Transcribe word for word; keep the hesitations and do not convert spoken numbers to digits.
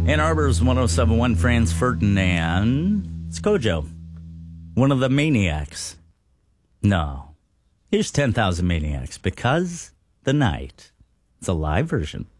Ann Arbor's one oh seven point one, Franz Ferdinand. It's Kojo, one of the maniacs. No. Here's ten thousand Maniacs, because the night. It's a live version.